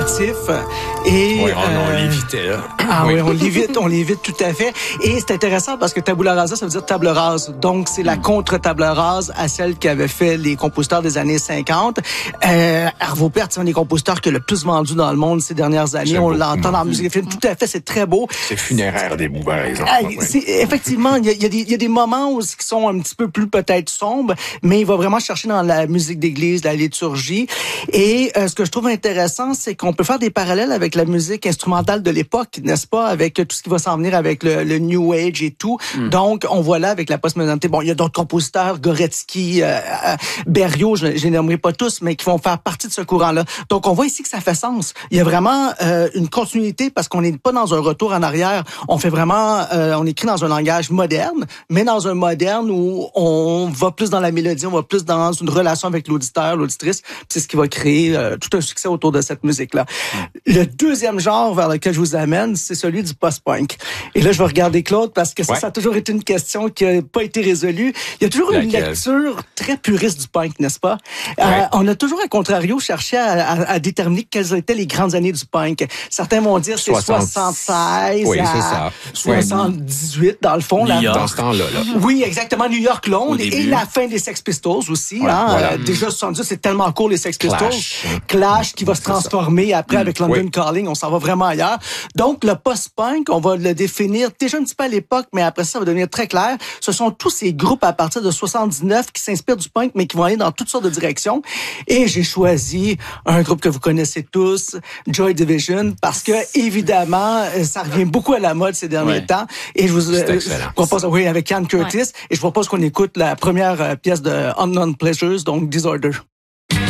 alternatif. Et, oui, on l'évitait, là. Ah oui, on l'évite tout à fait. Et c'est intéressant parce que tabula rasa, ça veut dire table rase. Donc, c'est la contre-table rase à celle qu'avaient fait les compositeurs des années 50. Arvo Pärt, c'est un des compositeurs qui a le plus vendu dans le monde ces dernières années. On l'entend dans la musique des films. Tout à fait, c'est très beau. C'est funéraire des bouts, par exemple. Effectivement, il y a des moments où qui sont un petit peu plus peut-être sombres, mais il va vraiment chercher dans la musique d'église, la liturgie. Et ce que je trouve intéressant, c'est qu'on peut faire des parallèles avec la musique instrumentale de l'époque, n'est-ce pas, avec tout ce qui va s'en venir avec le New Age et tout. Donc, on voit là avec la postmodernité. Bon, il y a d'autres compositeurs, Goretzky, Berriot, je les nommerai pas tous, mais qui vont faire partie de ce courant-là. Donc, on voit ici que ça fait sens. Il y a vraiment une continuité parce qu'on n'est pas dans un retour en arrière. On fait vraiment, on écrit dans un langage moderne, mais dans un moderne où on va plus dans la mélodie, on va plus dans une relation avec l'auditeur, l'auditrice. C'est ce qui va créer tout un succès autour de cette musique-là. Le deuxième genre vers lequel je vous amène, c'est celui du post-punk. Et là, je vais regarder Claude parce que ça a toujours été une question qui n'a pas été résolue. Il y a toujours une lecture très puriste du punk, n'est-ce pas? On a toujours, à contrario, cherché à déterminer quelles étaient les grandes années du punk. Certains vont dire c'est 76 à 78, dans le fond. Dans ce temps-là. Oui, exactement. New York, Londres. Et la fin des Sex Pistols aussi. Déjà, 70, c'est tellement court, les Sex Pistols. Clash qui va se transformer après avec London Calling. On s'en va vraiment ailleurs. Donc, le post-punk, on va le définir déjà un petit peu à l'époque, mais après ça va devenir très clair. Ce sont tous ces groupes à partir de 79 qui s'inspirent du punk, mais qui vont aller dans toutes sortes de directions. Et j'ai choisi un groupe que vous connaissez tous, Joy Division, parce que, évidemment, ça revient beaucoup à la mode ces derniers temps. Et je vous propose, avec Ian Curtis, et je propose qu'on écoute la première pièce de Unknown Pleasures, donc Disorder.